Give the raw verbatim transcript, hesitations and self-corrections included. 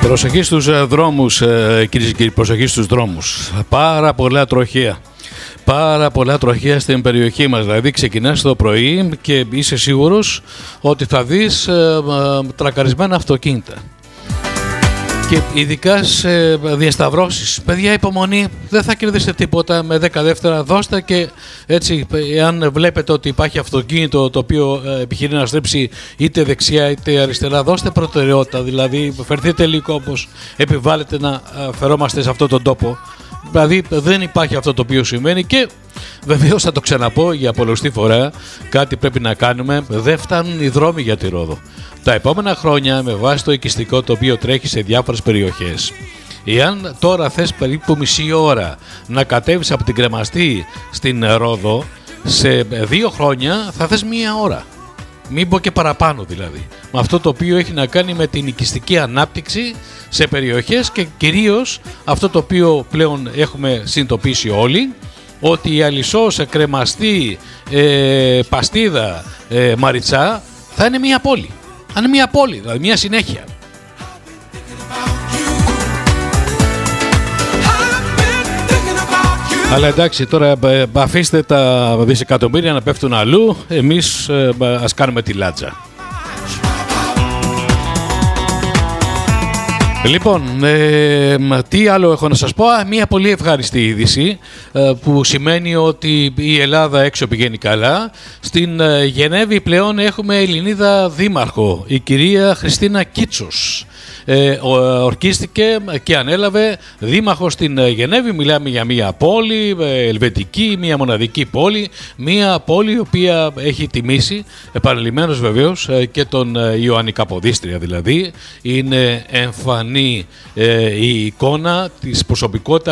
Προσοχή στους δρόμους, κυρίες και κύριοι, προσοχή στους δρόμους. Πάρα πολλά τροχαία. Πάρα πολλά τροχαία στην περιοχή μας. Δηλαδή ξεκινάς το πρωί και είσαι σίγουρος ότι θα δεις ε, ε, τρακαρισμένα αυτοκίνητα. Και ειδικά σε διασταυρώσεις. Παιδιά, υπομονή, δεν θα κερδίσετε τίποτα με δέκα δεύτερα. Δώστε και έτσι, αν βλέπετε ότι υπάρχει αυτοκίνητο το οποίο επιχειρεί να στρέψει είτε δεξιά είτε αριστερά, δώστε προτεραιότητα. Δηλαδή, φερθείτε λίγο όπως επιβάλλετε να φερόμαστε σε αυτόν τον τόπο. Δηλαδή, δεν υπάρχει αυτό το οποίο σημαίνει και βεβαίως θα το ξαναπώ για πολλωστή φορά. Κάτι πρέπει να κάνουμε. Δεν φτάνουν οι δρόμοι για τη Ρόδο. Τα επόμενα χρόνια, με βάση το οικιστικό το οποίο τρέχει σε διάφορες περιοχές, εάν τώρα θες περίπου μισή ώρα να κατέβεις από την Κρεμαστή στην Ρόδο, σε δύο χρόνια θα θες μία ώρα. Μην πω και παραπάνω δηλαδή. Με αυτό το οποίο έχει να κάνει με την οικιστική ανάπτυξη σε περιοχές και κυρίως αυτό το οποίο πλέον έχουμε συνειδητοποιήσει όλοι, ότι η Αλισσός, Κρεμαστή, ε, Παστίδα, ε, Μαριτσά θα είναι μία πόλη. Θα είναι μία πόλη, δηλαδή μία συνέχεια. Αλλά εντάξει, τώρα αφήστε τα δισεκατομμύρια να πέφτουν αλλού, εμείς ας κάνουμε τη λάτζα. Λοιπόν, ε, τι άλλο έχω να σας πω. Α, μια πολύ ευχάριστη είδηση ε, που σημαίνει ότι η Ελλάδα έξω πηγαίνει καλά. Στην ε, Γενέβη πλέον έχουμε Ελληνίδα δήμαρχο, η κυρία Χριστίνα Κίτσος. Ε, ορκίστηκε και ανέλαβε δήμαρχο στην Γενέβη. Μιλάμε για μια πόλη ελβετική, μια μοναδική πόλη, μια πόλη η οποία έχει τιμήσει επανειλημμένως βεβαίως και τον Ιωάννη Καποδίστρια. Δηλαδή είναι εμφανή ε, η εικόνα της προσωπικότητας